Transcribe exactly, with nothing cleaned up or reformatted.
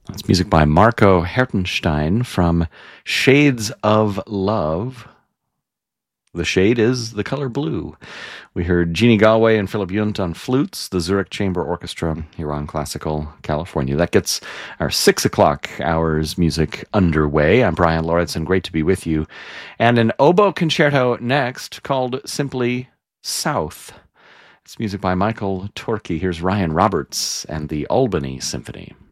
That's music by Marco Hertenstein from Shades of Love. The shade is the color blue. We heard Jeannie Galway and Philip Yunt on flutes, the Zurich Chamber Orchestra here on Classical California. That gets our six o'clock hours music underway. I'm Brian Lauritsen. Great to be with you. And an oboe concerto next called simply South. It's music by Michael Torkey. Here's Ryan Roberts and the Albany Symphony.